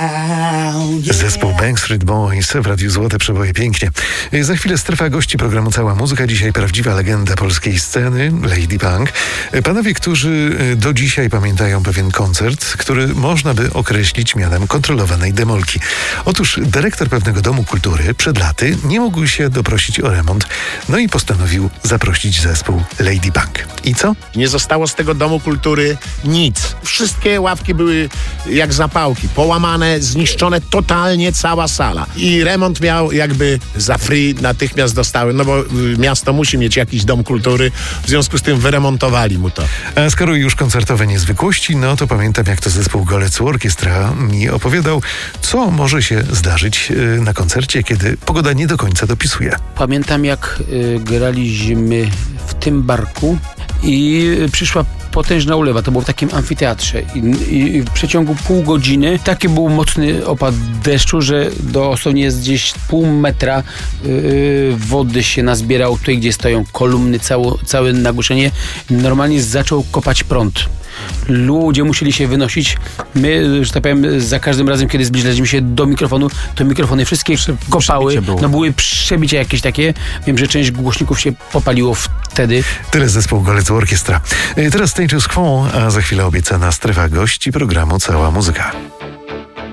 Zespół Backstreet Boys w Radiu Złote Przeboje. Pięknie. Za chwilę strefa gości programu Cała Muzyka. Dzisiaj prawdziwa legenda polskiej sceny, Lady Punk. Panowie, którzy do dzisiaj pamiętają pewien koncert, który można by określić mianem kontrolowanej demolki. Otóż dyrektor pewnego domu kultury przed laty nie mógł się doprosić o remont, no i postanowił zaprosić zespół Lady Punk. I co? Nie zostało z tego domu kultury nic. Wszystkie ławki były jak zapałki, połamane, zniszczone totalnie cała sala. I remont miał jakby za free, natychmiast dostały, no bo miasto musi mieć jakiś dom kultury, w związku z tym wyremontowali mu to. A skoro już koncertowe niezwykłości, no to pamiętam, jak to zespół Golecku Orkiestra mi opowiadał, co może się zdarzyć na koncercie, kiedy pogoda nie do końca dopisuje. Pamiętam, jak graliśmy w tym barku i przyszła potężna ulewa. To było w takim amfiteatrze i w przeciągu pół godziny taki był mocny opad deszczu, że dosłownie jest gdzieś pół metra wody się nazbierało tutaj, gdzie stoją kolumny, całe nagłośnienie. Normalnie zaczął kopać prąd. Ludzie musieli się wynosić. My, że tak powiem, za każdym razem, kiedy zbliżaliśmy się do mikrofonu, to mikrofony wszystkie kopały. No były przebicia jakieś takie. Wiem, że część głośników się popaliło wtedy. Tyle zespół Golecku Orkiestra. Teraz Status Quo, a za chwilę obiecana strefa gości programu Cała Muzyka.